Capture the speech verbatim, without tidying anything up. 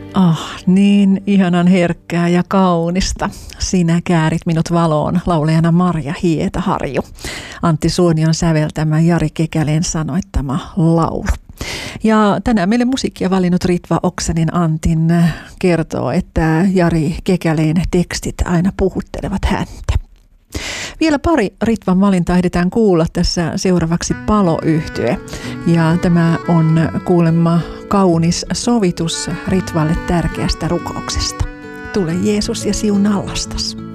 Ah, niin ihanan herkkää ja kaunista. Sinä käärit minut valoon, laulajana Marja Hietaharju. Antti Suonion säveltämä, Jari Kekäleen sanoittama laulu. Ja tänään meille musiikkia valinnut Ritva Oksanen Antin kertoo, että Jari Kekäleen tekstit aina puhuttelevat häntä. Vielä pari Ritvan valintaa ehditään kuulla tässä seuraavaksi Palo-yhtye. Ja tämä on kuulemma kaunis sovitus Ritvalle tärkeästä rukouksesta. Tule Jeesus ja siunaa lastas.